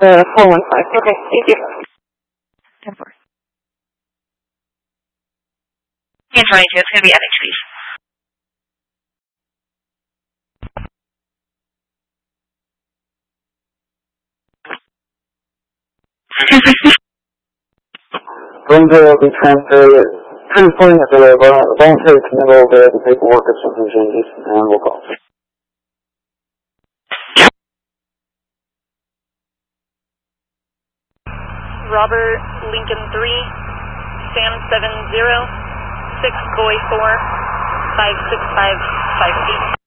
415. Okay, thank you. 10-4. And 22, it's going to be FHB. Glendale will be transferred. Transporting at the voluntary committal there, the paperwork if something changes, and we'll call. Robert Lincoln 3, Sam 70, 6 Goy 4, 56558.